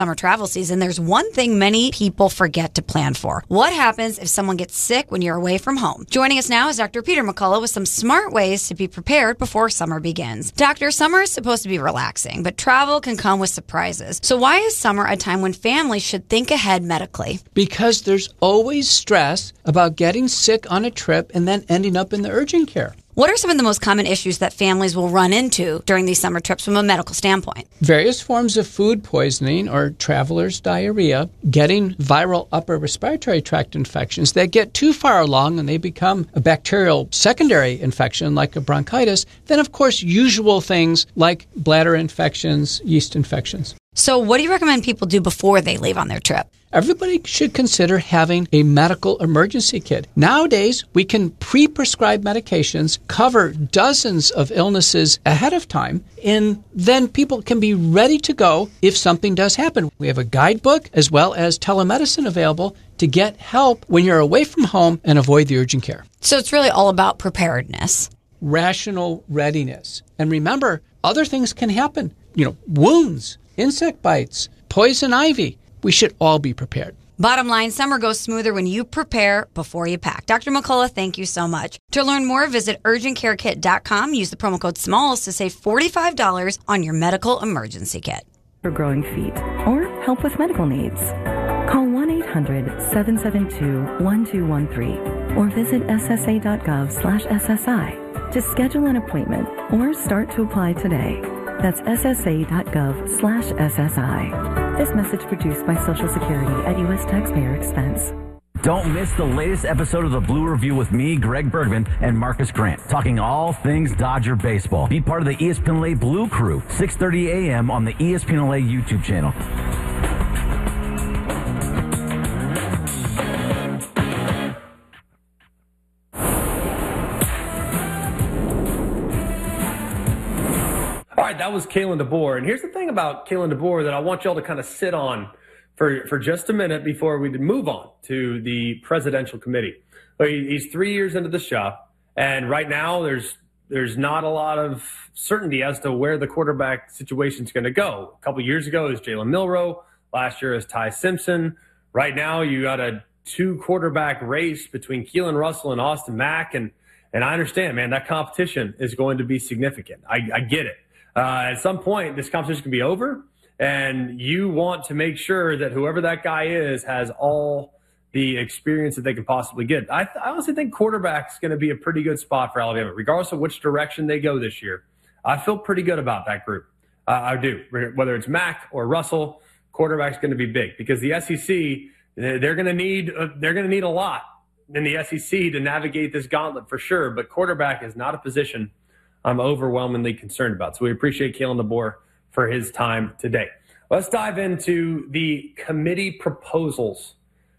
Summer travel season, there's one thing many people forget to plan for. What happens if someone gets sick when you're away from home? Joining us now is Dr. Peter McCullough with some smart ways to be prepared before summer begins. Doctor, summer is supposed to be relaxing, but travel can come with surprises. So why is summer a time when families should think ahead medically? Because there's always stress about getting sick on a trip and then ending up in the urgent care. What are some of the most common issues that families will run into during these summer trips from a medical standpoint? Various forms of food poisoning or traveler's diarrhea, getting viral upper respiratory tract infections that get too far along and they become a bacterial secondary infection like a bronchitis. Then, of course, usual things like bladder infections, yeast infections. So what do you recommend people do before they leave on their trip? Everybody should consider having a medical emergency kit. Nowadays, we can pre-prescribe medications, cover dozens of illnesses ahead of time, and then people can be ready to go if something does happen. We have a guidebook as well as telemedicine available to get help when you're away from home and avoid the urgent care. So it's really all about preparedness. Rational readiness. And remember, other things can happen. Wounds, insect bites, poison ivy. We should all be prepared. Bottom line, summer goes smoother when you prepare before you pack. Dr. McCullough, thank you so much. To learn more, visit urgentcarekit.com. Use the promo code SMALLS to save $45 on your medical emergency kit. For growing feet or help with medical needs, call 1-800-772-1213 or visit ssa.gov/SSI to schedule an appointment or start to apply today. That's ssa.gov/SSI. This message produced by Social Security at U.S. taxpayer expense. Don't miss the latest episode of the Blue Review with me, Greg Bergman, and Marcus Grant, talking all things Dodger baseball. Be part of the ESPN LA Blue Crew, 6:30 a.m. on the ESPN LA YouTube channel. All right, that was Kalen DeBoer. And here's the thing about Kalen DeBoer that I want y'all to kind of sit on for just a minute before we move on to the presidential committee. He's 3 years into the shop, and right now there's not a lot of certainty as to where the quarterback situation is going to go. A couple years ago it was Jalen Milroe. Last year it was Ty Simpson. Right now you got a 2-quarterback race between Keelan Russell and Austin Mack, and I understand, man, that competition is going to be significant. I get it. At some point, this competition can be over, and you want to make sure that whoever that guy is has all the experience that they can possibly get. I honestly think quarterback is going to be a pretty good spot for Alabama, regardless of which direction they go this year. I feel pretty good about that group. I do. Whether it's Mack or Russell, quarterback's going to be big because the SEC, they're going to need a lot in the SEC to navigate this gauntlet for sure. But quarterback is not a position I'm overwhelmingly concerned about. So we appreciate Kalen DeBoer for his time today. Let's dive into the committee proposals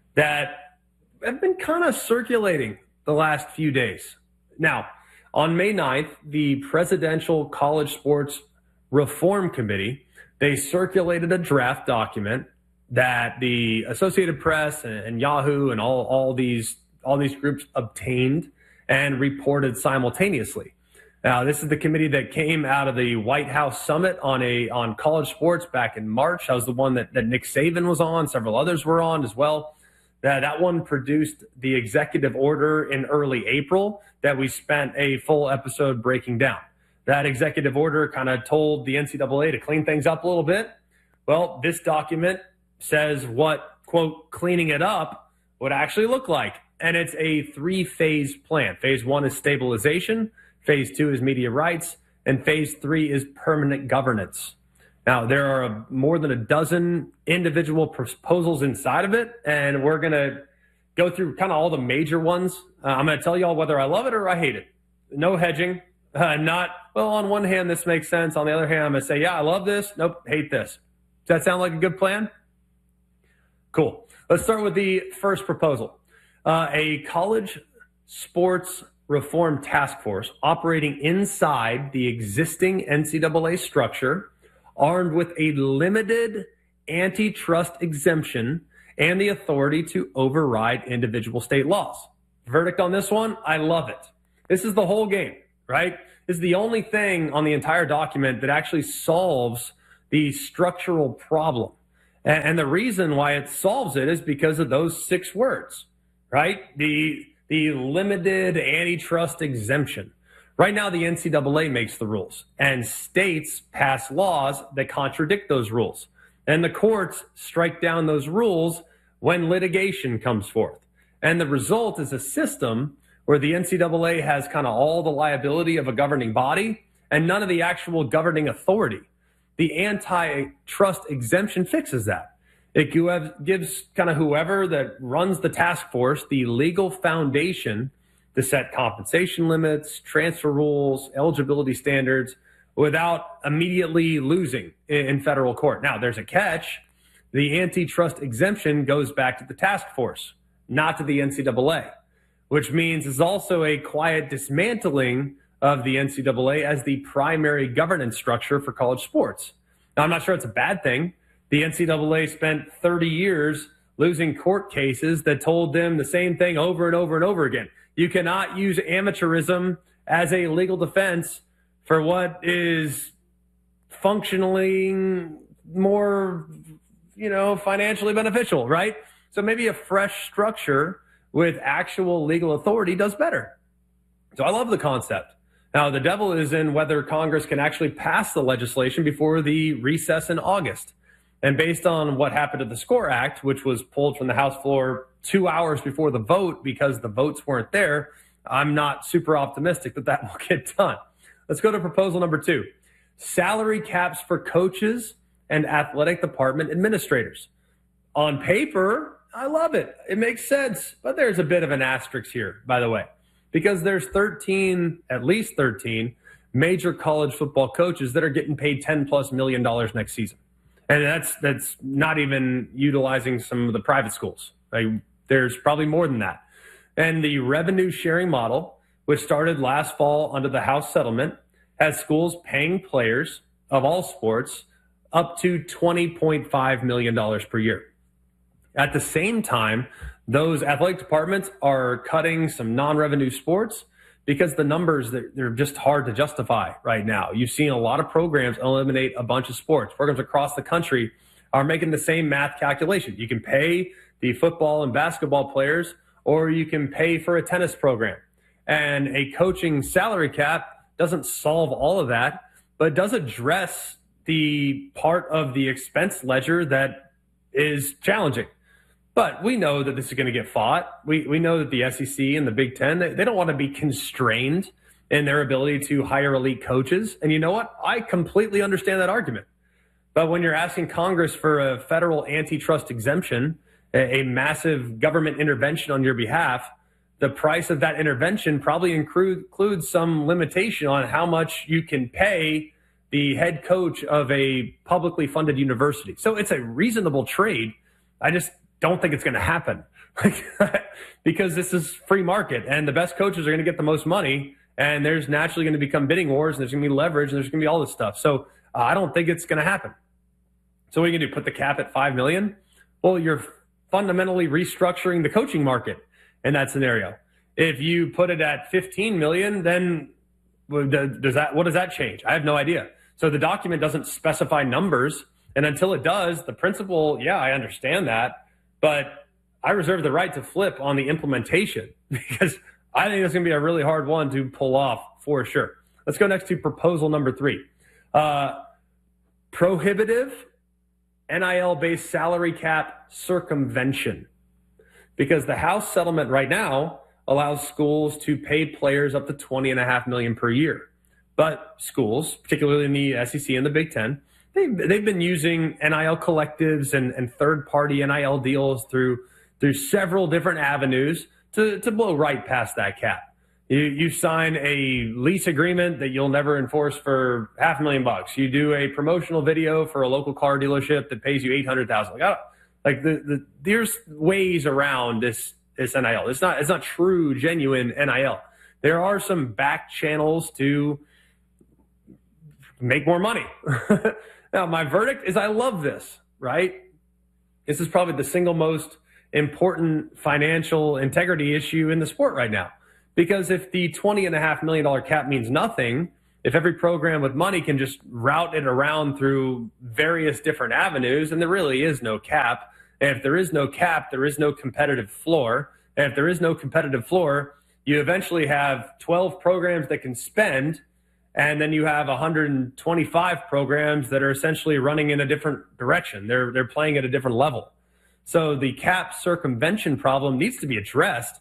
that have been kind of circulating the last few days. Now, on May 9th, the Presidential College Sports Reform Committee, they circulated a draft document that the Associated Press and Yahoo and all these groups obtained and reported simultaneously. Now, this is the committee that came out of the White House Summit on college sports back in March. That was the one that Nick Saban was on. Several others were on as well. That one produced the executive order in early April that we spent a full episode breaking down. That executive order kind of told the NCAA to clean things up a little bit. Well, this document says what, quote, cleaning it up would actually look like. And it's a 3-phase plan. Phase 1 is stabilization. Phase 2 is media rights, and Phase 3 is permanent governance. Now, there are more than a dozen individual proposals inside of it, and we're going to go through kind of all the major ones. I'm going to tell you all whether I love it or I hate it. No hedging. On one hand, this makes sense. On the other hand, I'm going to say, yeah, I love this. Nope, hate this. Does that sound like a good plan? Cool. Let's start with the first proposal. A college sports reform task force operating inside the existing NCAA structure, armed with a limited antitrust exemption and the authority to override individual state laws. Verdict on this one, I love it. This is the whole game, right? This is the only thing on the entire document that actually solves the structural problem. And the reason why it solves it is because of those 6 words, right? The limited antitrust exemption. Right now, the NCAA makes the rules, and states pass laws that contradict those rules. And the courts strike down those rules when litigation comes forth. And the result is a system where the NCAA has kind of all the liability of a governing body and none of the actual governing authority. The antitrust exemption fixes that. It gives kind of whoever that runs the task force the legal foundation to set compensation limits, transfer rules, eligibility standards without immediately losing in federal court. Now, there's a catch. The antitrust exemption goes back to the task force, not to the NCAA, which means it's also a quiet dismantling of the NCAA as the primary governance structure for college sports. Now, I'm not sure it's a bad thing. The NCAA spent 30 years losing court cases that told them the same thing over and over and over again. You cannot use amateurism as a legal defense for what is functionally more, financially beneficial, right? So maybe a fresh structure with actual legal authority does better. So I love the concept. Now, the devil is in whether Congress can actually pass the legislation before the recess in August. And based on what happened to the SCORE Act, which was pulled from the House floor 2 hours before the vote because the votes weren't there, I'm not super optimistic that will get done. Let's go to proposal number 2. Salary caps for coaches and athletic department administrators. On paper, I love it. It makes sense. But there's a bit of an asterisk here, by the way, because there's at least 13 major college football coaches that are getting paid $10+ million next season. And that's not even utilizing some of the private schools. There's probably more than that. And the revenue sharing model, which started last fall under the House settlement, has schools paying players of all sports up to $20.5 million per year. At the same time, those athletic departments are cutting some non-revenue sports because the numbers, they're just hard to justify right now. You've seen a lot of programs eliminate a bunch of sports. Programs across the country are making the same math calculation. You can pay the football and basketball players, or you can pay for a tennis program. And a coaching salary cap doesn't solve all of that, but does address the part of the expense ledger that is challenging. But we know that this is going to get fought. We know that the SEC and the Big Ten, they don't want to be constrained in their ability to hire elite coaches. And you know what? I completely understand that argument. But when you're asking Congress for a federal antitrust exemption, a massive government intervention on your behalf, the price of that intervention probably includes some limitation on how much you can pay the head coach of a publicly funded university. So it's a reasonable trade. I just don't think it's going to happen because this is free market and the best coaches are going to get the most money, and there's naturally going to become bidding wars, and there's going to be leverage, and there's going to be all this stuff. So I don't think it's going to happen. So what are you going to do? Put the cap at $5 million? Well, you're fundamentally restructuring the coaching market in that scenario. If you put it at $15 million, then what does that change? I have no idea. So the document doesn't specify numbers, and until it does, the principle, yeah, I understand that. But I reserve the right to flip on the implementation because I think it's going to be a really hard one to pull off for sure. Let's go next to proposal number 3. Prohibitive NIL-based salary cap circumvention. Because the House settlement right now allows schools to pay players up to $20.5 million per year. But schools, particularly in the SEC and the Big Ten, they've been using NIL collectives and third-party NIL deals through several different avenues to blow right past that cap. You sign a lease agreement that you'll never enforce for $500,000. You do a promotional video for a local car dealership that pays you $800,000. There's ways around this NIL. It's not true, genuine NIL. There are some back channels to make more money. Now, my verdict is I love this, right? This is probably the single most important financial integrity issue in the sport right now. Because if the $20.5 million cap means nothing If every program with money can just route it around through various different avenues, and there really is no cap. And if there is no cap, there is no competitive floor. And if there is no competitive floor, you eventually have 12 programs that can spend, and then you have 125 programs that are essentially running in a different direction. They're playing at a different level. So the cap circumvention problem needs to be addressed.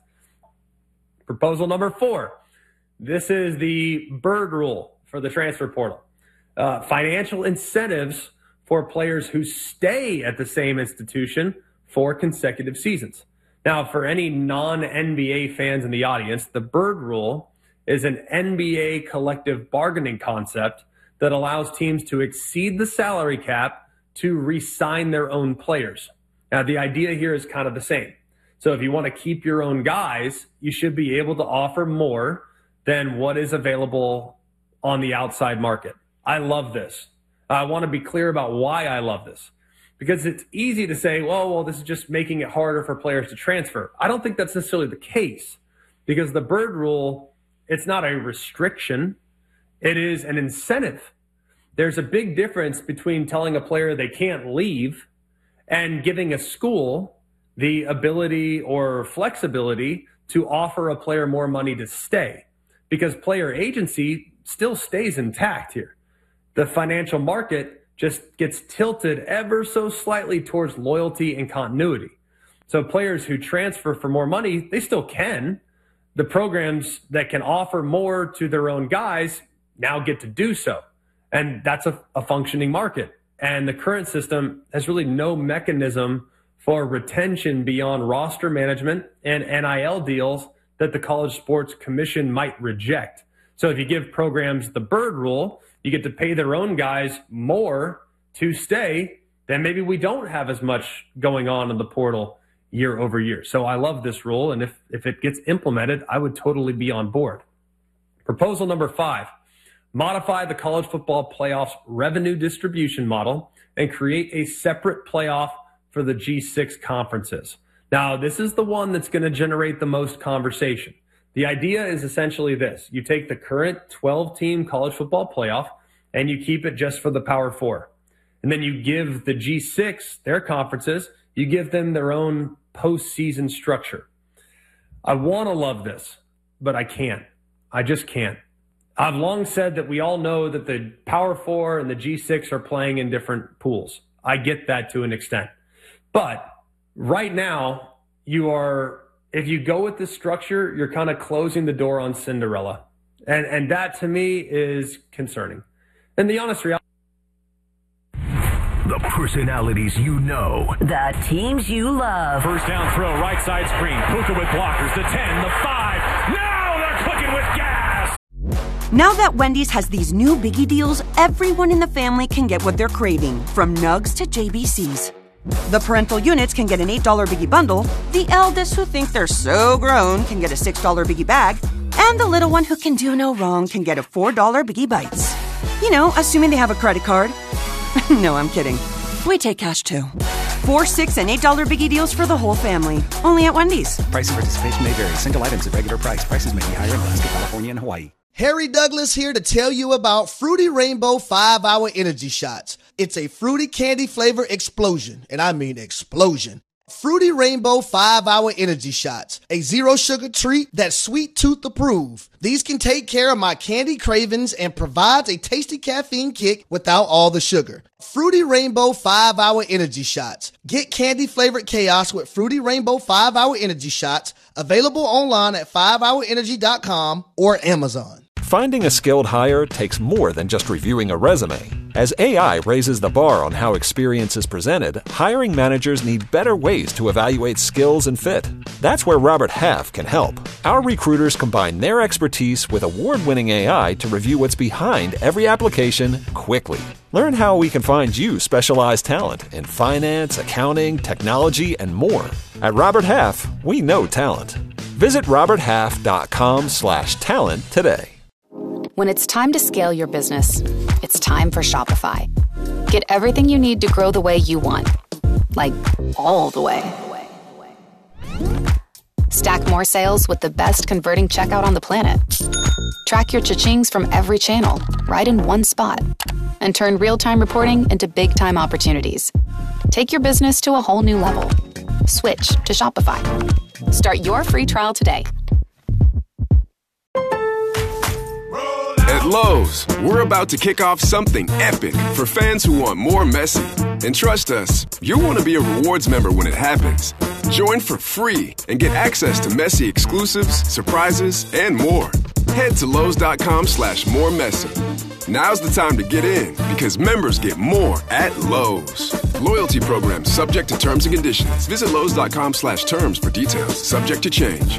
Proposal number 4. This is the Bird rule for the transfer portal. Financial incentives for players who stay at the same institution for consecutive seasons. Now, for any non-NBA fans in the audience, the Bird rule is an NBA collective bargaining concept that allows teams to exceed the salary cap to re-sign their own players. Now, the idea here is kind of the same. So if you want to keep your own guys, you should be able to offer more than what is available on the outside market. I love this. I want to be clear about why I love this. Because it's easy to say, well, this is just making it harder for players to transfer. I don't think that's necessarily the case, because the Bird rule, it's not a restriction. It is an incentive. There's a big difference between telling a player they can't leave and giving a school the ability or flexibility to offer a player more money to stay, because player agency still stays intact here. The financial market just gets tilted ever so slightly towards loyalty and continuity. So players who transfer for more money, they still can. The programs that can offer more to their own guys now get to do so. And that's a functioning market. And the current system has really no mechanism for retention beyond roster management and NIL deals that the College Sports Commission might reject. So if you give programs the Bird rule, you get to pay their own guys more to stay, then maybe we don't have as much going on in the portal year over year. So I love this rule, and if it gets implemented, I would totally be on board. Proposal number 5, modify the college football playoffs revenue distribution model and create a separate playoff for the G6 conferences. Now, this is the one that's going to generate the most conversation. The idea is essentially this. You take the current 12-team college football playoff and you keep it just for the Power 4. And then you give the G6, their conferences, you give them their own postseason structure. I want to love this, but I can't. I just can't. I've long said that we all know that the Power 4 and the G6 are playing in different pools. I get that to an extent. But right now, if you go with this structure, you're kind of closing the door on Cinderella. And that to me is concerning. And the honest reality. The personalities you know. The teams you love. First down throw, right side screen. Puka with blockers. The 10, the 5. Now they're cooking with gas. Now that Wendy's has these new biggie deals, everyone in the family can get what they're craving, from Nugs to JBCs. The parental units can get an $8 biggie bundle, the eldest who think they're so grown can get a $6 biggie bag, and the little one who can do no wrong can get a $4 biggie bites. You know, assuming they have a credit card. No, I'm kidding. We take cash too. 4, 6, and $8 biggie deals for the whole family. Only at Wendy's. Price and participation may vary. Single items at regular price. Prices may be higher in Alaska, California, and Hawaii. Harry Douglas here to tell you about Fruity Rainbow 5-Hour Energy Shots. It's a fruity candy flavor explosion, and I mean explosion. Fruity Rainbow 5-Hour Energy Shots, a zero sugar treat that's sweet tooth approved. These can take care of my candy cravings and provides a tasty caffeine kick without all the sugar. Fruity Rainbow 5-Hour Energy Shots. Get candy flavored chaos with Fruity Rainbow 5-Hour Energy Shots, available online at 5hourenergy.com or Amazon. Finding a skilled hire takes more than just reviewing a resume. As AI raises the bar on how experience is presented, hiring managers need better ways to evaluate skills and fit. That's where Robert Half can help. Our recruiters combine their expertise with award-winning AI to review what's behind every application quickly. Learn how we can find you specialized talent in finance, accounting, technology, and more. At Robert Half, we know talent. Visit roberthalf.com/talent today. When it's time to scale your business, it's time for Shopify. Get everything you need to grow the way you want. Like, all the way. Stack more sales with the best converting checkout on the planet. Track your cha-chings from every channel, right in one spot. And turn real-time reporting into big-time opportunities. Take your business to a whole new level. Switch to Shopify. Start your free trial today. At Lowe's, we're about to kick off something epic for fans who want more Messi. And trust us, you'll want to be a rewards member when it happens. Join for free and get access to Messi exclusives, surprises, and more. Head to Lowe's.com/more Messi. Now's the time to get in because members get more at Lowe's. Loyalty program subject to terms and conditions. Visit Lowe's.com/terms for details. Subject to change.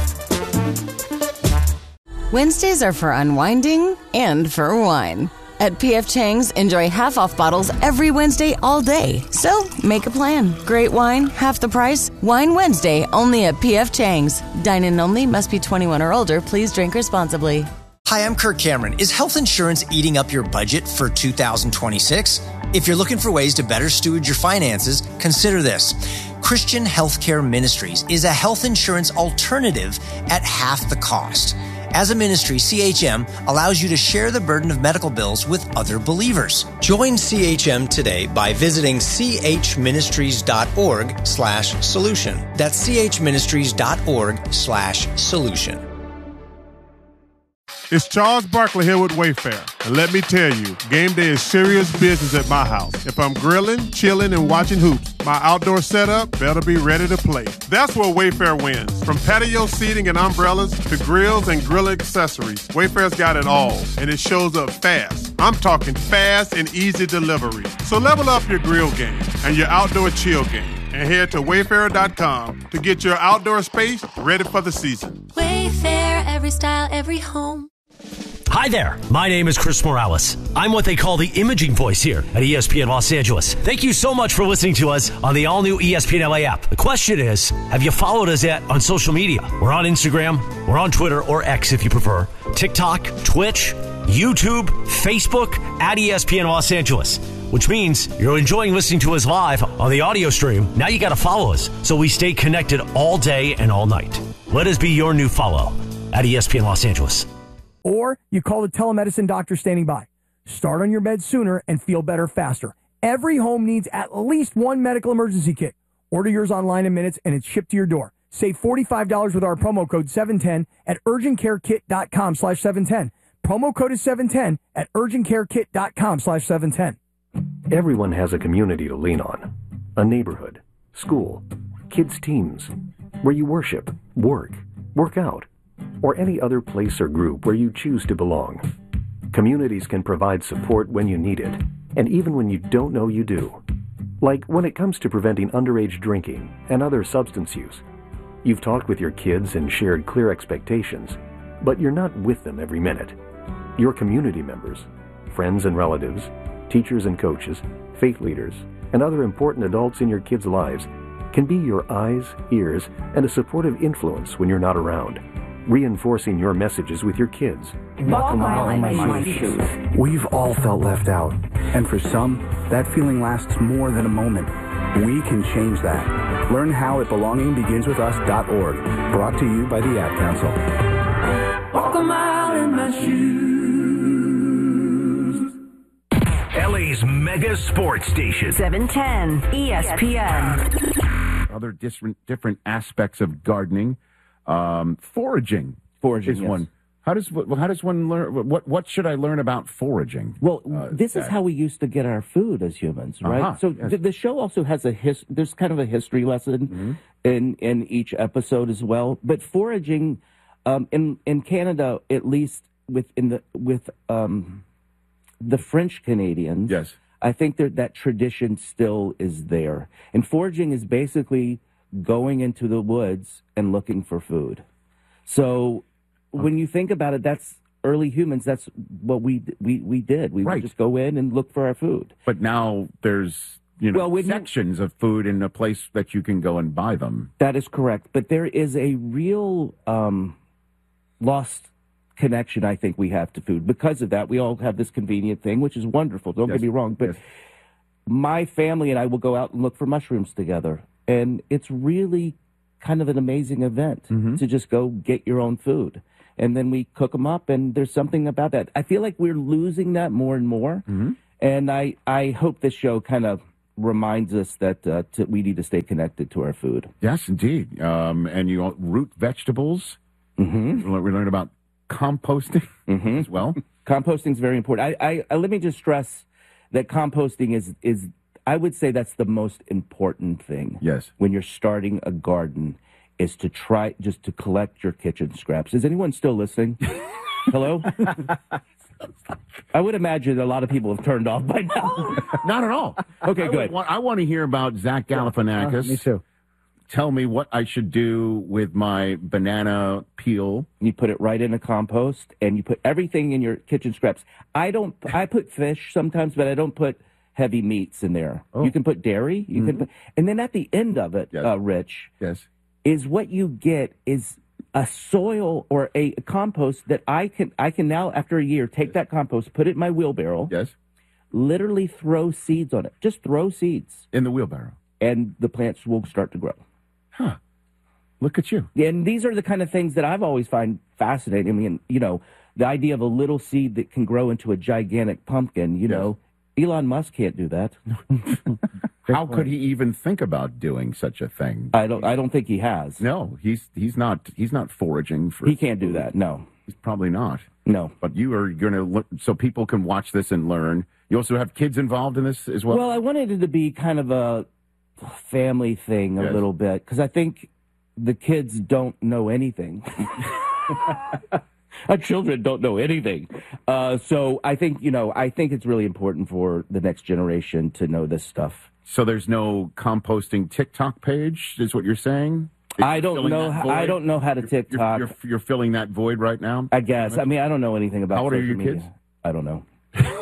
Wednesdays are for unwinding and for wine. At P.F. Chang's, enjoy half-off bottles every Wednesday all day. So, make a plan. Great wine, half the price. Wine Wednesday, only at P.F. Chang's. Dine-in only, must be 21 or older. Please drink responsibly. Hi, I'm Kirk Cameron. Is health insurance eating up your budget for 2026? If you're looking for ways to better steward your finances, consider this. Christian Healthcare Ministries is a health insurance alternative at half the cost. As a ministry, CHM allows you to share the burden of medical bills with other believers. Join CHM today by visiting chministries.org/solution. That's chministries.org/solution. It's Charles Barkley here with Wayfair. And let me tell you, game day is serious business at my house. If I'm grilling, chilling, and watching hoops, my outdoor setup better be ready to play. That's where Wayfair wins. From patio seating and umbrellas to grills and grill accessories, Wayfair's got it all, and it shows up fast. I'm talking fast and easy delivery. So level up your grill game and your outdoor chill game and head to Wayfair.com to get your outdoor space ready for the season. Wayfair, every style, every home. Hi there, my name is Chris Morales. I'm what they call the imaging voice here at ESPN Los Angeles. Thank you so much for listening to us on the all-new ESPN LA app. The question is, have you followed us yet on social media? We're on Instagram, we're on Twitter, or X if you prefer, TikTok, Twitch, YouTube, Facebook, at ESPN Los Angeles, which means you're enjoying listening to us live on the audio stream. Now you got to follow us so we stay connected all day and all night. Let us be your new follow at ESPN Los Angeles. Or you call the telemedicine doctor standing by. Start on your bed sooner and feel better faster. Every home needs at least one medical emergency kit. Order yours online in minutes and it's shipped to your door. Save $45 with our promo code 710 at urgentcarekit.com/710. Promo code is 710 at urgentcarekit.com/710. Everyone has a community to lean on. A neighborhood, school, kids' teams, where you worship, work out, or any other place or group where you choose to belong. Communities can provide support when you need it, and even when you don't know you do. Like when it comes to preventing underage drinking and other substance use. You've talked with your kids and shared clear expectations, but you're not with them every minute. Your community members, friends and relatives, teachers and coaches, faith leaders, and other important adults in your kids' lives can be your eyes, ears, and a supportive influence when you're not around, reinforcing your messages with your kids. Walk a mile in my shoes. We've all felt left out, and for some, that feeling lasts more than a moment. We can change that. Learn how at belongingbeginswithus.org. Brought to you by the Ad Council. Walk a mile in my shoes. LA's mega sports station. 710 ESPN. Other different aspects of gardening. Foraging is yes. one. How does one learn? What should I learn about foraging? Well, this is how we used to get our food as humans, right? Uh-huh, So yes. the show also has there's kind of a history lesson in each episode as well. But foraging in Canada, at least with the French Canadians, yes, I think that tradition still is there. And foraging is basically going into the woods and looking for food. So when you think about it, that's early humans. That's what we did. We would just go in and look for our food. But now there's sections of food in a place that you can go and buy them. That is correct. But there is a real lost connection, I think, we have to food. Because of that, we all have this convenient thing, which is wonderful. Don't get me wrong. But my family and I will go out and look for mushrooms together. And it's really kind of an amazing event to just go get your own food. And then we cook them up, and there's something about that. I feel like we're losing that more and more. And I hope this show kind of reminds us that we need to stay connected to our food. Yes, indeed. And you root vegetables. We learned about composting as well. Composting is very important. I let me just stress that composting is I would say that's the most important thing. Yes. When you're starting a garden, is to try just to collect your kitchen scraps. Is anyone still listening? Hello? I would imagine a lot of people have turned off by now. Not at all. Okay, good. I want to hear about Zach Galifianakis. Me too. Tell me what I should do with my banana peel. You put it right in a compost, and you put everything in your kitchen scraps. I put fish sometimes, but I don't put heavy meats in there. Oh. You can put dairy. You can put, and then at the end of it, Rich, is what you get is a soil or a compost that I can now, after a year, take that compost, put it in my wheelbarrow. Yes. Literally throw seeds on it. Just throw seeds. In the wheelbarrow. And the plants will start to grow. Huh. Look at you. And these are the kind of things that I've always find fascinating. I mean, the idea of a little seed that can grow into a gigantic pumpkin, know, Elon Musk can't do that. How could he even think about doing such a thing? I don't think he has. No, he's not foraging for. He can't do that. No, he's probably not. No, but you are going to look so people can watch this and learn. You also have kids involved in this as well. Well, I wanted it to be kind of a family thing a little bit because I think the kids don't know anything. Our children don't know anything. So I think it's really important for the next generation to know this stuff. So there's no composting TikTok page, is what you're saying? I don't know how to TikTok. You're filling that void right now? I guess. I mean, I don't know anything about How old are your media. kids? I don't know.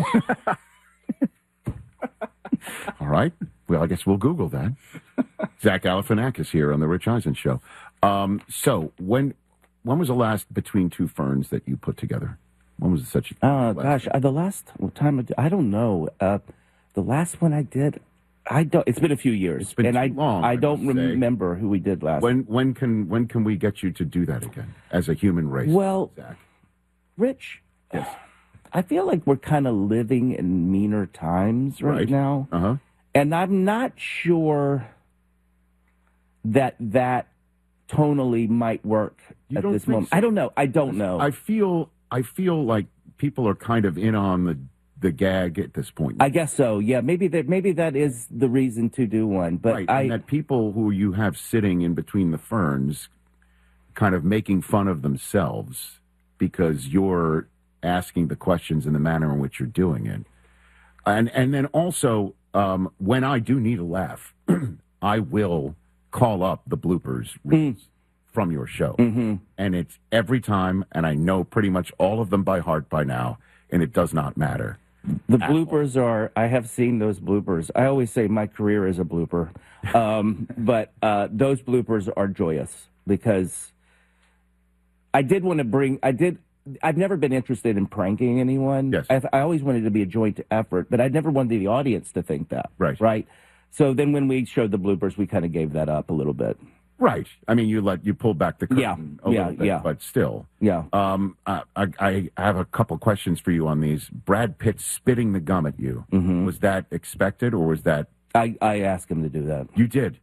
All right. Well, I guess we'll Google that. Zach Galifianakis here on The Rich Eisen Show. So when was the last Between Two Ferns that you put together? When was such a... the last time I don't know. The last one I did, it's been a few years. It's been too long. I don't remember who we did last. When can we get you to do that again as a human race? Well, Zach? Rich, yes. I feel like we're kind of living in meaner times right now. Uh-huh. And I'm not sure that tonally might work at this moment. So? I don't know. I don't know. I feel like people are kind of in on the gag at this point. I guess so. Yeah, maybe that is the reason to do one. But right, and that people who you have sitting in between the ferns, kind of making fun of themselves because you're asking the questions in the manner in which you're doing it, and then also when I do need a laugh, I will call up the bloopers reels from your show. And it's every time, and I know pretty much all of them by heart by now, and it does not matter. The bloopers I have seen those bloopers. I always say my career is a blooper. But those bloopers are joyous because I've never been interested in pranking anyone. Yes. I always wanted it to be a joint effort, but I never wanted the audience to think that. Right. So then when we showed the bloopers, we kind of gave that up a little bit. Right. I mean, you pulled back the curtain a little bit, but still. Yeah. I have a couple questions for you on these. Brad Pitt spitting the gum at you. Was that expected, or was that... I asked him to do that. You did?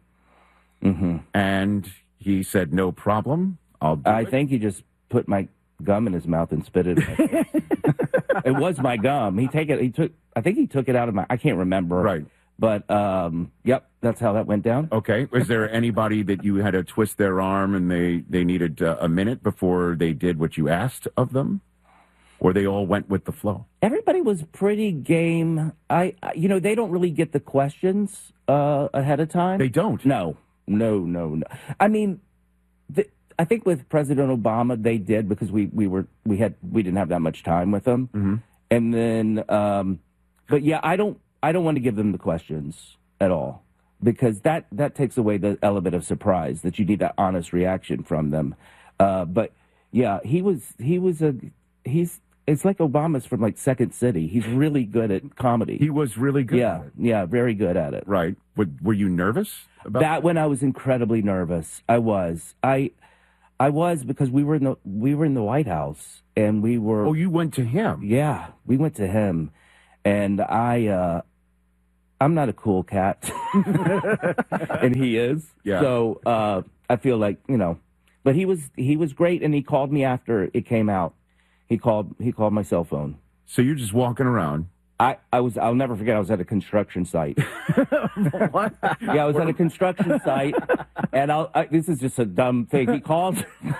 And he said, no problem, I'll do it. I think he just put my gum in his mouth and spit it. It was my gum. I think he took it out of I can't remember. Right. But, yep, that's how that went down. Okay. Was there anybody that you had to twist their arm and they needed a minute before they did what you asked of them? Or they all went with the flow? Everybody was pretty game. They don't really get the questions ahead of time. They don't? No. I mean, I think with President Obama, they did because we didn't have that much time with them. And then, but yeah, I don't want to give them the questions at all because that takes away the element of surprise that you need that honest reaction from them. But yeah, he's it's like Obama's from like Second City. He's really good at comedy. He was really good at it. Yeah, very good at it. Right. Were you nervous about that? When I was incredibly nervous. I was because we were in the White House and we were. Oh, you went to him? Yeah, we went to him, and I'm not a cool cat, and he is. Yeah. So I feel like, but he was great, and he called me after it came out. He called my cell phone. So you're just walking around. I'll never forget. I was at a construction site. What? Yeah, I was at a construction site, and this is just a dumb thing. He calls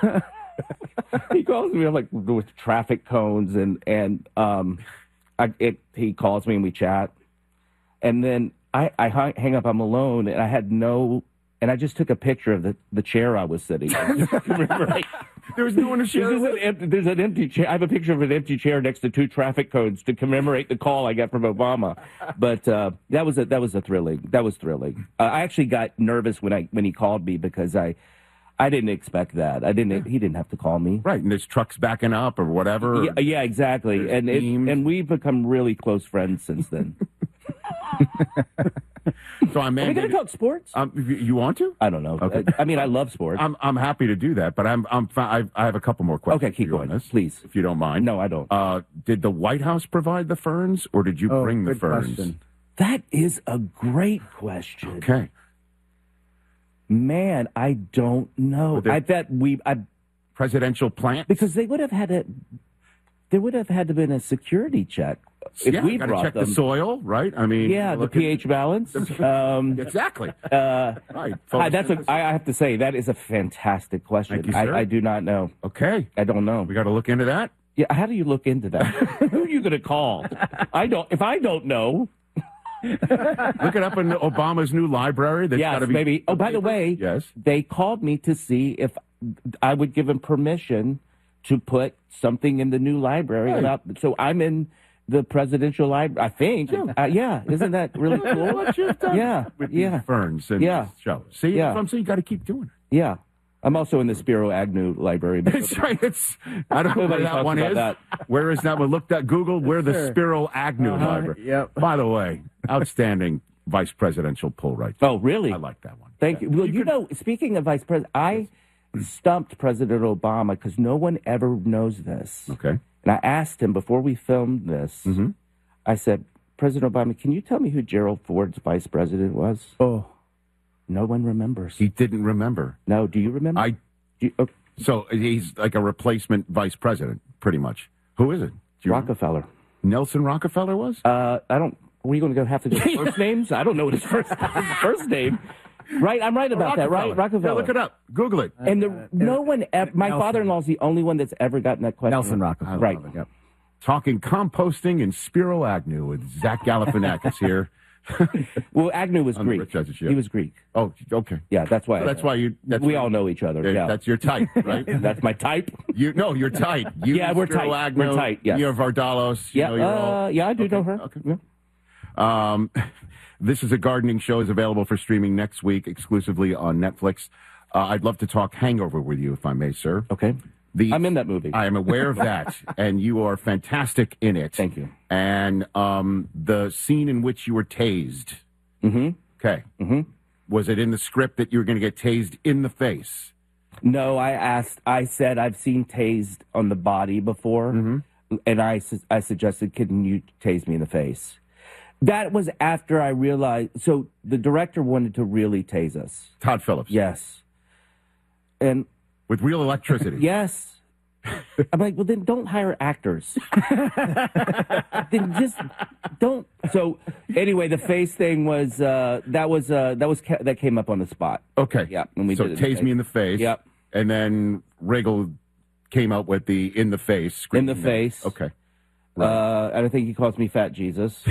me. I'm like with traffic cones, and he calls me and we chat, and then I hang up. I'm alone, and I had and I just took a picture of the chair I was sitting in. Right? There was no one to share. There's an empty chair. I have a picture of an empty chair next to 2 traffic cones to commemorate the call I got from Obama. But that was thrilling. That was thrilling. I actually got nervous when he called me because I didn't expect that. He didn't have to call me. Right, and there's trucks backing up or whatever. Yeah, exactly. And we've become really close friends since then. So I'm. Are we going to talk sports? You want to? I don't know. Okay. I mean, I love sports. I'm happy to do that, but I have a couple more questions. Okay, keep going, please, if you don't mind. No, I don't. Did the White House provide the ferns, or did you bring the ferns? Question. That is a great question. Okay. Man, I don't know. I bet presidential plant, because they would have had to. There would have had to been a security check if we got to brought check them. the soil, right? I mean, the pH balance. Exactly. Right. I have to say that is a fantastic question. Thank you, sir. I do not know. Okay, I don't know. We got to look into that. Yeah. How do you look into that? Who are you going to call? If I don't know. Look it up in Obama's new library. There's gotta be maybe. Oh, by the way, yes, they called me to see if I would give them permission to put something in the new library about. So I'm in the presidential library, I think. Yeah, isn't that really cool? What you've done with these ferns and show. See, that's what I'm saying. You got to keep doing it. Yeah. I'm also in the Spiro Agnew library. That's right. I don't know where that one is. Where is that one? Look that Google where the Spiro Agnew library. Yep. By the way, outstanding vice presidential poll right there. Oh, really? I like that one. Thank you. Well, speaking of vice president, I stumped President Obama because no one ever knows this. Okay. And I asked him before we filmed this, I said, President Obama, can you tell me who Gerald Ford's vice president was? Oh. No one remembers. He didn't remember. No, do you remember? So he's like a replacement vice president, pretty much. Who is it? Rockefeller. Remember? Nelson Rockefeller was? I don't. Were you going to have to go first names? I don't know what his first name. Right, I'm right about that, right? Rockefeller. Yeah, look it up. Google it. And no one. My father-in-law is the only one that's ever gotten that question. Nelson Rockefeller. Right. Yep. Talking composting and Spiro Agnew with Zach Galifianakis here. Well, Agnew was Greek. He was Greek. Oh, okay. Yeah, that's why. So that's why you. We all know each other. Yeah, that's your type, right? That's my type. You're tight. Yeah, we're tight. Agnew, we're tight. Yes. You're Vardalos. Yeah, I do know her. Okay. Yeah. This is a gardening show. Is available for streaming next week exclusively on Netflix. I'd love to talk Hangover with you, if I may, sir. Okay. I'm in that movie. I am aware of that, and you are fantastic in it. Thank you. And the scene in which you were tased. Mm-hmm. Okay. Mm-hmm. Was it in the script that you were going to get tased in the face? No, I said I've seen tased on the body before, and I suggested, can you tase me in the face? That was after I realized, so the director wanted to really tase us. Todd Phillips. Yes. And with real electricity. Yes. I'm like, well, then don't hire actors. Then just don't. So anyway, the face thing was that came up on the spot. Okay. Yeah. When we did tase me in the face. Yep. And then Riggle came up with the in the face. In the face. Okay. Right. And I think he calls me Fat Jesus.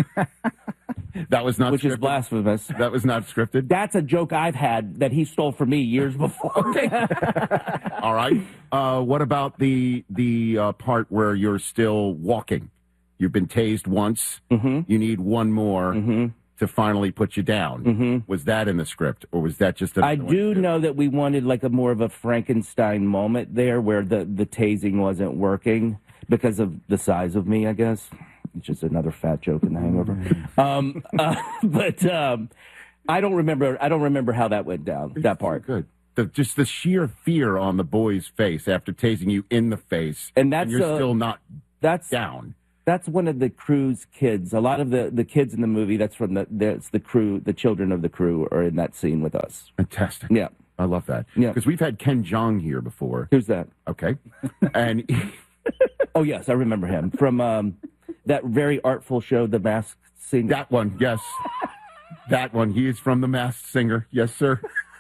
That was not which scripted. Is blasphemous. That was not scripted. That's a joke I've had that he stole from me years before. Okay. All right. What about the part where you're still walking? You've been tased once. Mm-hmm. You need one more to finally put you down. Mm-hmm. Was that in the script, or was that just? I do know that we wanted like a more of a Frankenstein moment there, where the tasing wasn't working. because of the size of me, I guess. It's just another fat joke in The Hangover. But I don't remember how that went down. That part. Good. Just the sheer fear on the boy's face after tasing you in the face, and you're still not down. That's one of the crew's kids. A lot of the kids in the movie, that's the crew, the children of the crew are in that scene with us. Fantastic. Yeah. I love that. Yeah. Because we've had Ken Jeong here before. Who's that? Okay. And oh, yes, I remember him from that very artful show, The Masked Singer. That one, yes. That one. He is from The Masked Singer. Yes, sir.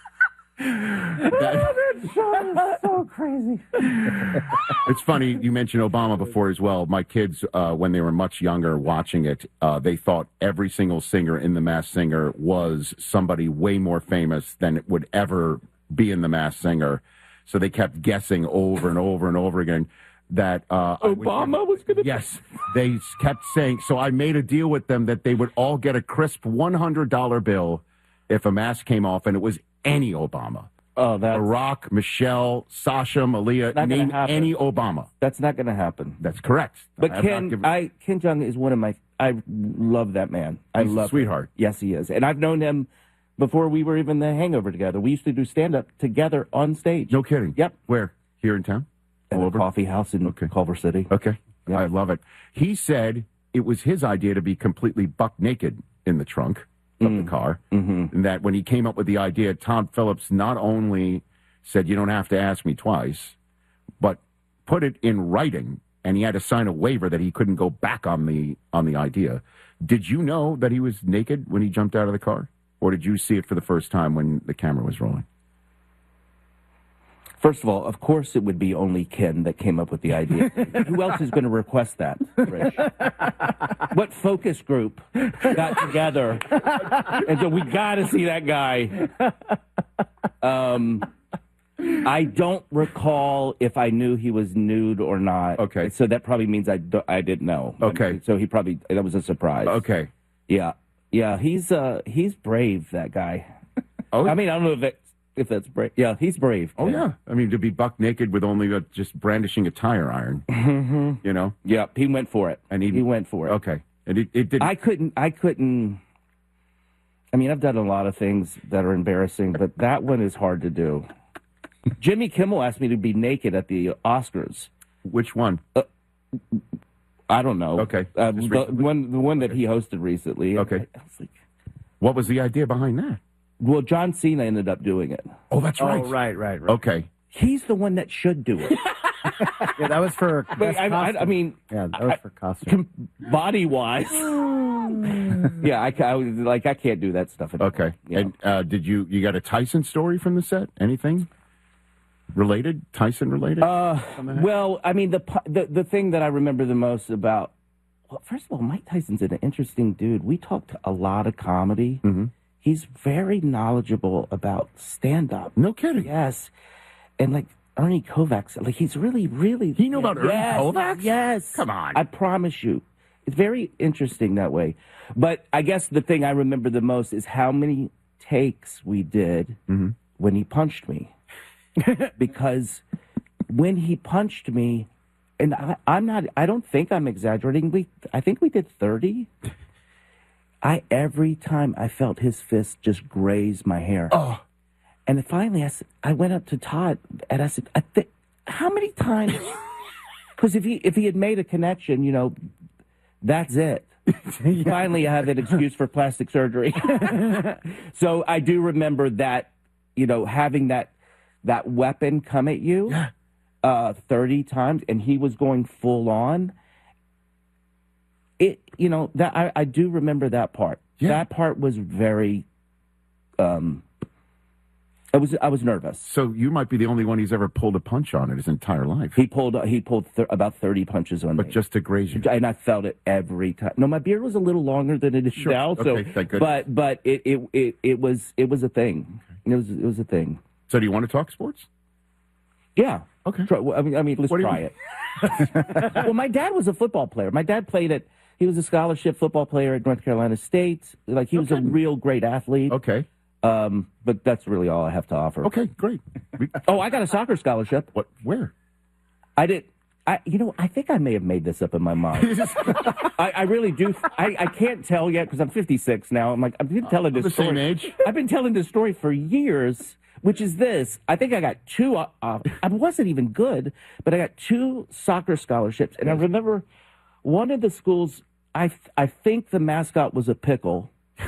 That show is so crazy. It's funny you mentioned Obama before as well. My kids, when they were much younger, watching it, they thought every single singer in The Masked Singer was somebody way more famous than it would ever be in The Masked Singer. So they kept guessing over and over and over again that Obama was going to. Yes, they kept saying. So I made a deal with them that they would all get a crisp $100 bill if a mask came off, and it was any Obama. Oh, that's Barack, Michelle, Sasha, Malia, name any Obama. That's not going to happen. That's correct. But Ken Jeong is one of my. I love that man. I love sweetheart. Him. Yes, he is, and I've known him before we were even The Hangover together. We used to do stand up together on stage. No kidding. Yep. Where? Here in town? At a coffee house in Culver City. Okay. Yep. I love it. He said it was his idea to be completely buck naked in the trunk of the car. Mm-hmm. And that when he came up with the idea, Todd Phillips not only said, you don't have to ask me twice, but put it in writing, and he had to sign a waiver that he couldn't go back on the idea. Did you know that he was naked when he jumped out of the car? Or did you see it for the first time when the camera was rolling? First of all, of course it would be only Ken that came up with the idea. Who else is going to request that, Rich? What focus group got together and said, we got to see that guy? I don't recall if I knew he was nude or not. Okay. So that probably means I didn't know. Okay. So that was a surprise. Okay. Yeah. Yeah, he's brave, that guy. Oh, I mean, I don't know if that's brave. Yeah, he's brave. Oh, yeah. I mean, to be buck naked with only just brandishing a tire iron, you know? Yeah, he went for it. And he went for it. Okay. And it didn't. I couldn't. I mean, I've done a lot of things that are embarrassing, but that one is hard to do. Jimmy Kimmel asked me to be naked at the Oscars. Which one? I don't know. Okay. The one that he hosted recently. Okay. I was like, what was the idea behind that? Well, John Cena ended up doing it. Oh, that's right. Oh, right. Okay. He's the one that should do it. Yeah, that was for. I mean, yeah, that was for costume. Body wise. Yeah, I was like, I can't do that stuff anymore. Okay. Yeah. And did you got a Tyson story from the set? Anything related? Tyson related? Well, I mean, the thing that I remember the most about. Well, first of all, Mike Tyson's an interesting dude. We talked a lot of comedy. Mm-hmm. He's very knowledgeable about stand-up. No kidding. Yes. And, like, Ernie Kovacs, like, he's really, really... He knew about Ernie Kovacs? Yes. Come on. I promise you. It's very interesting that way. But I guess the thing I remember the most is how many takes we did when he punched me. Because when he punched me, and I don't think I'm exaggerating, I think we did 30. Every time I felt his fist just graze my hair. Oh. And finally I went up to Todd and I said, how many times? Because if he had made a connection, you know, that's it. Finally, I have an excuse for plastic surgery. So I do remember that, you know, having that weapon come at you 30 times, and he was going full on. You know, that I do remember that part. Yeah. That part was very. I was nervous. So you might be the only one he's ever pulled a punch on in his entire life. He pulled about 30 punches on me. But just to graze you. And I felt it every time. No, my beard was a little longer than it is now. So, okay, thank goodness. But it was a thing. Okay. It was a thing. So do you want to talk sports? Yeah. Okay. I mean, let's try it. Well, my dad was a football player. My dad he was a scholarship football player at North Carolina State. Like, he was a real great athlete. Okay. But that's really all I have to offer. Okay, great. I got a soccer scholarship. What? Where? I I think I may have made this up in my mind. I really do. I can't tell yet because I'm 56 now. I'm like, I've been telling this story. Same age. I've been telling this story for years, which is this. I think I got 2. I wasn't even good, but I got 2 soccer scholarships. And I remember one of the schools, I think the mascot was a pickle.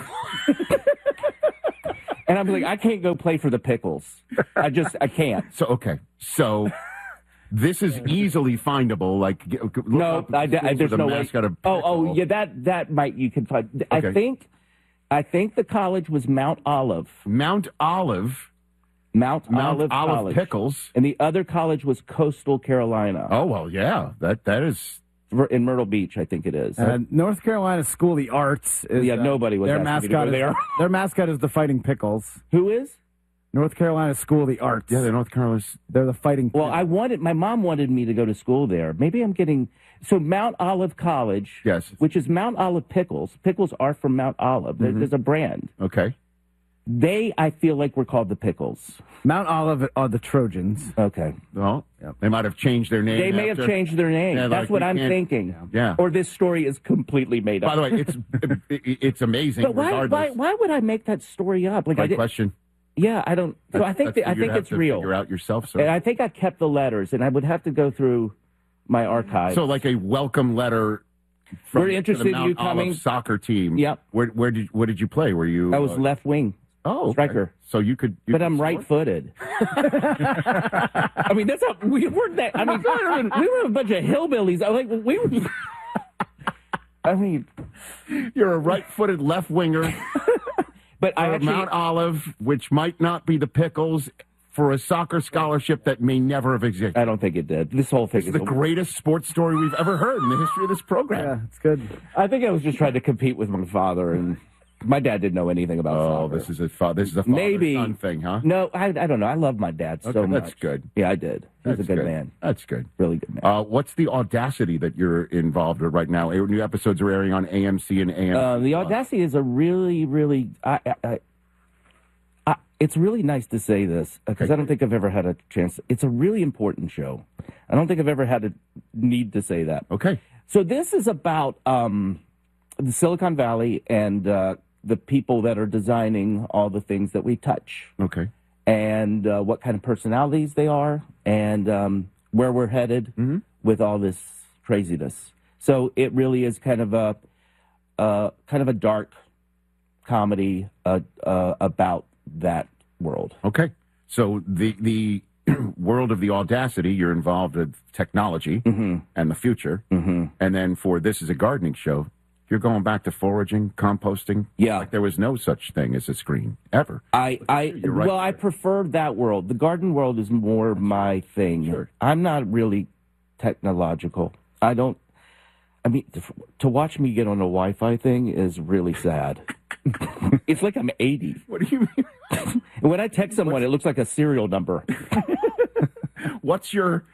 And I'm like, I can't go play for the Pickles. I can't. So this is easily findable. Like, no, there's no way. Yeah, that might you can find. Okay. I think the college was Mount Olive. Mount Olive College. Pickles. And the other college was Coastal Carolina. Oh, well, yeah. That is... In Myrtle Beach, I think it is. North Carolina School of the Arts. Nobody was their asking me to mascot. go there. Their mascot is the Fighting Pickles. Who is? North Carolina School of the Arts. Yeah, they're the Fighting Pickles. Well, my mom wanted me to go to school there. Maybe I'm getting... So Mount Olive College, yes, which is Mount Olive Pickles. Pickles are from Mount Olive. There's a brand. Okay. I feel like we're called the Pickles. Mount Olive are the Trojans. Okay. Well, they might have changed their name. They may have changed their name. Yeah, that's what I'm thinking. Yeah. Or this story is completely made up. By the way, it's amazing. But why would I make that story up? Like, Great question. Yeah, I don't. So I think it's real. Figure out yourself, sir. And I think I kept the letters, and I would have to go through my archives. So, like a welcome letter. From We're interested the in Mount you coming. Olive soccer team. Yep. What did you play? Were you? I was left wing. Oh, striker. Okay. So you could. But I'm right-footed. I mean, that's how we weren't that. I mean, we were a bunch of hillbillies. I mean, you're a right-footed left winger. But I actually, Mount Olive, which might not be the Pickles, for a soccer scholarship that may never have existed. I don't think it did. This whole thing is the greatest sports story we've ever heard in the history of this program. Yeah, it's good. I think I was just trying to compete with my father, and my dad didn't know anything about soccer. This is a father-son thing, huh? No, I don't know. I love my dad so much. That's good. Yeah, I did. He's a good man. That's good. Really good man. What's the Audacity that you're involved with right now? New episodes are airing on AMC and AMC. The Audacity is a really, really... it's really nice to say this, because I don't think I've ever had a chance. It's a really important show. I don't think I've ever had a need to say that. Okay. So this is about the Silicon Valley and the people that are designing all the things that we touch. Okay. And what kind of personalities they are, and where we're headed with all this craziness. So it really is kind of a dark comedy about that world. Okay. So the world of the Audacity, you're involved with technology and the future. And then for This Is a Gardening Show, you're going back to foraging, composting. Yeah. Like there was no such thing as a screen ever. I prefer that world. The garden world is more my thing. Sure. I'm not really technological. To watch me get on a Wi-Fi thing is really sad. It's like I'm 80. What do you mean? And when I text someone, it looks like a serial number. What's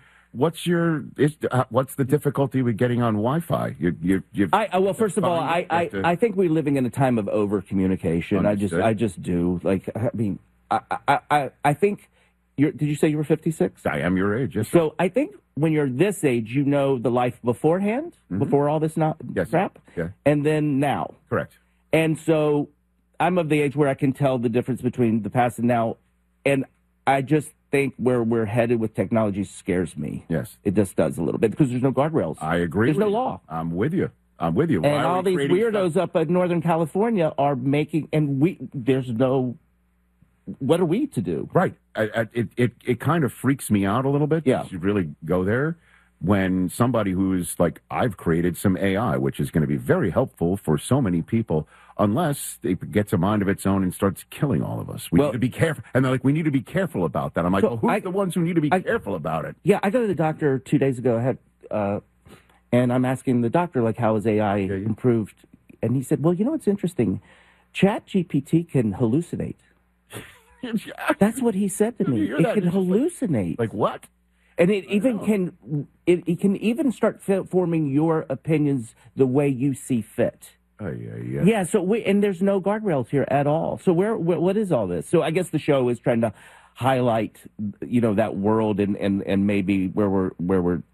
the difficulty with getting on Wi-Fi? Well, first of all, I think we're living in a time of over communication. I just do. Like, I mean, I think did you say you were 56? I am your age. Yes. So I think when you're this age, you know the life beforehand, before all this crap, and then now. Correct. And so I'm of the age where I can tell the difference between the past and now, and I just think where we're headed with technology scares me. Yes. It just does a little bit, because there's no guardrails. I agree. There's no law. I'm with you. And all these weirdos up in Northern California are making, there's no, what are we to do? Right. It kind of freaks me out a little bit. Yeah. You really go there when somebody who's like, I've created some AI, which is going to be very helpful for so many people, unless it gets a mind of its own and starts killing all of us. We need to be careful. And they're like, we need to be careful about that. I'm like, who's the ones who need to be careful about it? Yeah, I go to the doctor 2 days ago. And I'm asking the doctor, like, how is AI improved? And he said, well, you know what's interesting? ChatGPT can hallucinate. That's what he said to me. It can hallucinate. Like what? And it even can even start forming your opinions the way you see fit. Yeah. So and there's no guardrails here at all. So what is all this? So I guess the show is trying to highlight, that world and maybe where we're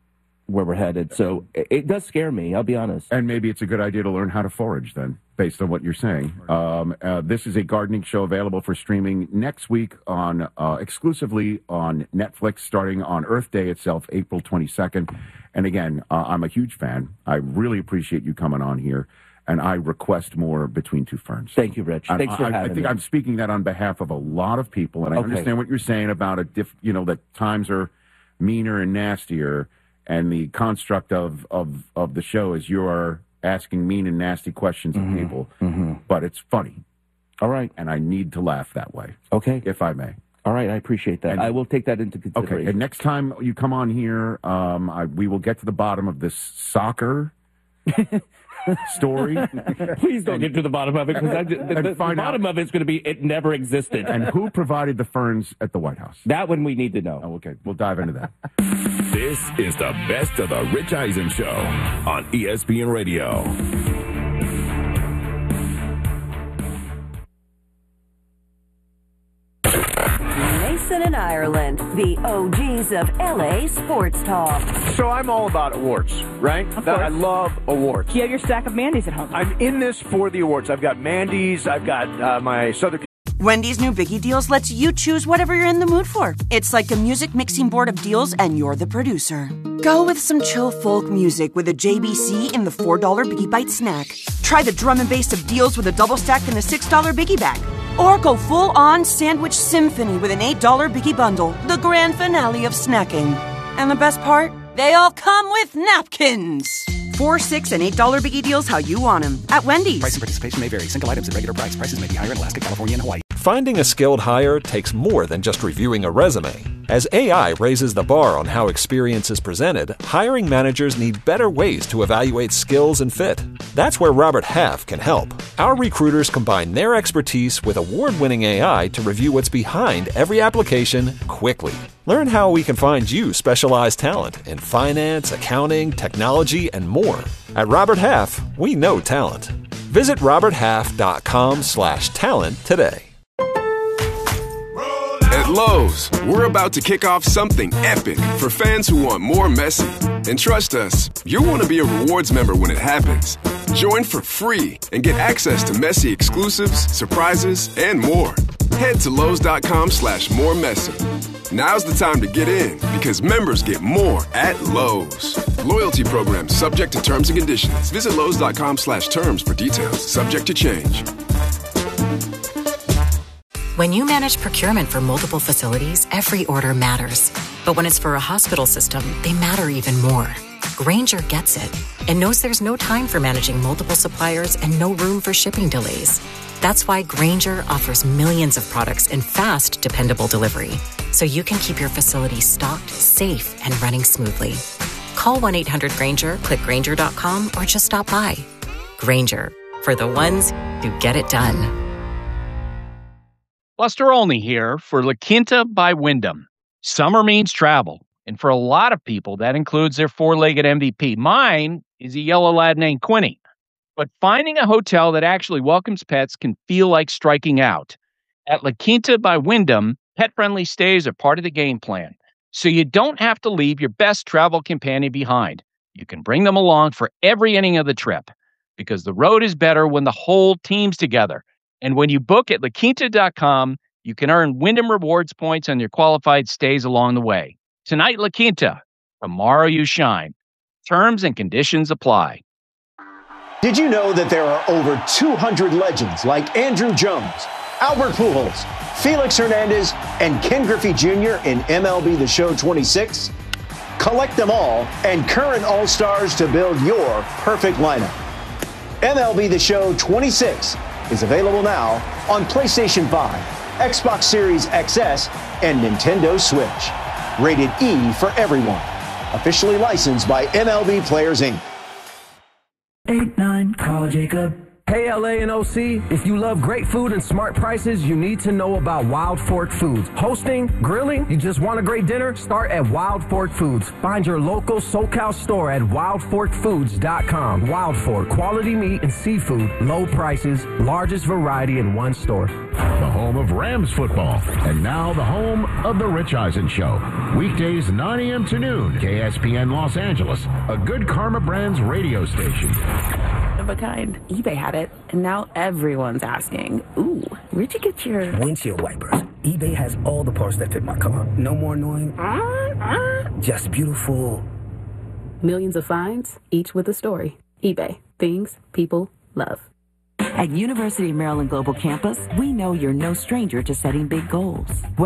where we're headed. So it does scare me, I'll be honest. And maybe it's a good idea to learn how to forage then, based on what you're saying. This is a gardening show available for streaming next week on exclusively on Netflix, starting on Earth Day itself, April 22nd. And again, I'm a huge fan. I really appreciate you coming on here. And I request more Between Two Ferns. Thank you, Rich. Thanks for having me. I think I'm speaking that on behalf of a lot of people, and I understand what you're saying about that times are meaner and nastier, and the construct of the show is you're asking mean and nasty questions of people, but it's funny. All right. And I need to laugh that way. Okay. If I may. All right, I appreciate that. I will take that into consideration. Okay, and next time you come on here, we will get to the bottom of this soccer story. Please don't get to the bottom of it, because the bottom of it's going to be it never existed. And who provided the ferns at the White House? That one we need to know. Oh, okay, we'll dive into that. This is the best of the Rich Eisen Show on ESPN Radio. Mason and Ireland, the OGs of LA Sports Talk. So I'm all about awards, right? I love awards. You have your stack of Mandy's at home. I'm in this for the awards. I've got Mandy's. I've got my Southern... Wendy's new Biggie Deals lets you choose whatever you're in the mood for. It's like a music mixing board of deals, and you're the producer. Go with some chill folk music with a JBC in the $4 Biggie Bite snack. Try the drum and bass of deals with a double stack in the $6 Biggie Bag. Or go full-on sandwich symphony with an $8 Biggie Bundle, the grand finale of snacking. And the best part? They all come with napkins. $4, $6, and $8 Biggie Deals how you want them at Wendy's. Price and participation may vary. Single items at regular price. Prices may be higher in Alaska, California, and Hawaii. Finding a skilled hire takes more than just reviewing a resume. As AI raises the bar on how experience is presented, hiring managers need better ways to evaluate skills and fit. That's where Robert Half can help. Our recruiters combine their expertise with award-winning AI to review what's behind every application quickly. Learn how we can find you specialized talent in finance, accounting, technology, and more. At Robert Half, we know talent. Visit roberthalf.com/talent today. At Lowe's, we're about to kick off something epic for fans who want more Messi. And trust us, you'll want to be a rewards member when it happens. Join for free and get access to Messi exclusives, surprises, and more. Head to Lowe's.com/more-Messi. Now's the time to get in, because members get more at Lowe's. Loyalty program subject to terms and conditions. Visit Lowe's.com/terms for details. Subject to change. When you manage procurement for multiple facilities, every order matters. But when it's for a hospital system, they matter even more. Grainger gets it and knows there's no time for managing multiple suppliers and no room for shipping delays. That's why Grainger offers millions of products in fast, dependable delivery, so you can keep your facility stocked, safe, and running smoothly. Call 1-800-GRAINGER, click Grainger.com, or just stop by. Grainger, for the ones who get it done. Buster Olney here for La Quinta by Wyndham. Summer means travel, and for a lot of people, that includes their four-legged MVP. Mine is a yellow lad named Quinny. But finding a hotel that actually welcomes pets can feel like striking out. At La Quinta by Wyndham, pet-friendly stays are part of the game plan, so you don't have to leave your best travel companion behind. You can bring them along for every inning of the trip, because the road is better when the whole team's together. And when you book at LaQuinta.com, you can earn Wyndham Rewards points on your qualified stays along the way. Tonight, La Quinta. Tomorrow, you shine. Terms and conditions apply. Did you know that there are over 200 legends like Andrew Jones, Albert Pujols, Felix Hernandez, and Ken Griffey Jr. in MLB The Show 26? Collect them all and current All-Stars to build your perfect lineup. MLB The Show 26 is available now on PlayStation 5, Xbox Series XS, and Nintendo Switch. Rated E for everyone. Officially licensed by MLB Players, Inc. 8-9, call Jacob. Hey, LA and OC, if you love great food and smart prices, you need to know about Wild Fork Foods. Hosting, grilling, you just want a great dinner? Start at Wild Fork Foods. Find your local SoCal store at wildforkfoods.com. Wild Fork, quality meat and seafood, low prices, largest variety in one store. The home of Rams football, and now the home of The Rich Eisen Show. Weekdays 9 a.m. to noon, KSPN Los Angeles, a Good Karma Brands radio station. Of a kind. eBay had it, and now everyone's asking, ooh, where'd you get your windshield wipers? eBay has all the parts that fit my car. No more annoying, just beautiful. Millions of finds, each with a story. eBay. Things people love. At University of Maryland Global Campus, we know you're no stranger to setting big goals.